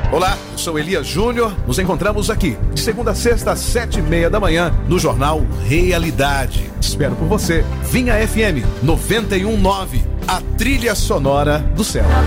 Olá, eu sou Elias Júnior. Nos encontramos aqui, de segunda a sexta, às 7:30 da manhã, no Jornal Realidade. Espero por você. Vinha FM 91.9, a trilha sonora do céu.